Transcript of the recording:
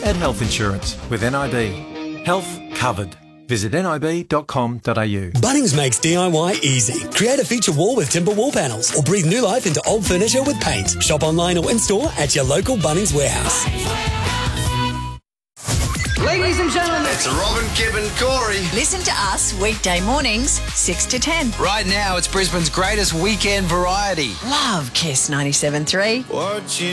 and health insurance with NIB. Health covered. Visit nib.com.au. Bunnings makes DIY easy. Create a feature wall with timber wall panels or breathe new life into old furniture with paint. Shop online or in-store at your local Bunnings warehouse. Ladies and gentlemen, it's Robin, Gibb and Corey. Listen to us weekday mornings, 6 to 10. Right now, it's Brisbane's greatest weekend variety. Love Kiss 97.3. Watching.